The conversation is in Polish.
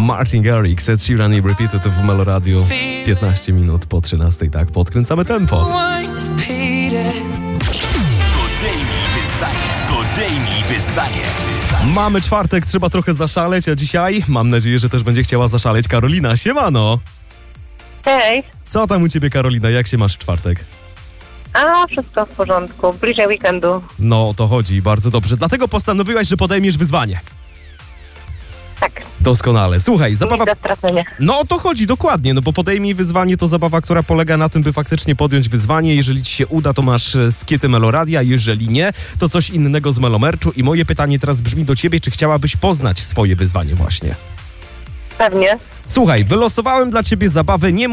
Martin Garrix, Ed Sheeran i Repeated w Melo Radio. 15 minut po 13, tak, podkręcamy tempo. Podejmij wyzwanie. Mamy czwartek, trzeba trochę zaszaleć, a dzisiaj mam nadzieję, że też będzie chciała zaszaleć Karolina. Siemano! Hej, Co tam u ciebie, Karolina? Jak się masz w czwartek? a wszystko w porządku, bliżej weekendu. No, o to chodzi, bardzo dobrze. Dlatego postanowiłaś, że podejmiesz wyzwanie. Tak, Doskonale. Słuchaj, zabawa... nic do stracenia. No o to chodzi, dokładnie, no bo podejmij wyzwanie to zabawa, która polega na tym, by faktycznie podjąć wyzwanie. Jeżeli ci się uda, to masz skiety Meloradia, jeżeli nie, to coś innego z Melomerczu. I moje pytanie teraz brzmi do ciebie, czy chciałabyś poznać swoje wyzwanie właśnie? Pewnie. Słuchaj, wylosowałem dla ciebie zabawę nie